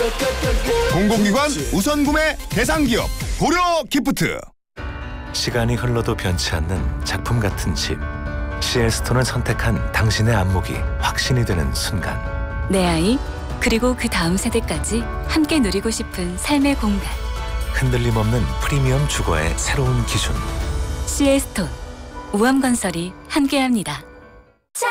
공공기관 우선 구매 대상 기업 고려 기프트. 시간이 흘러도 변치 않는 작품 같은 집. CL스톤을 선택한 당신의 안목이 확신이 되는 순간. 내 아이, 그리고 그 다음 세대까지 함께 누리고 싶은 삶의 공간. 흔들림 없는 프리미엄 주거의 새로운 기준. CL스톤, 우암건설이 함께합니다.